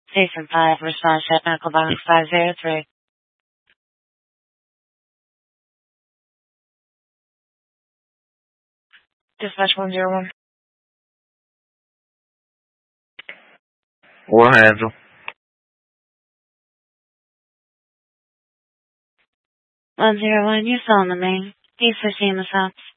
Station 5, response at Medical Box 503. Dispatch 101. We'll handle. 101, you're still on the main. D15 the stops.